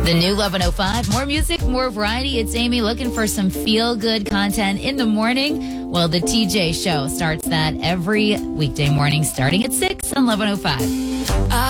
The new 11:05, more music, more variety. It's Amy looking for some feel-good content in the morning. Well, the TJ Show starts that every weekday morning starting at 6 on 11:05.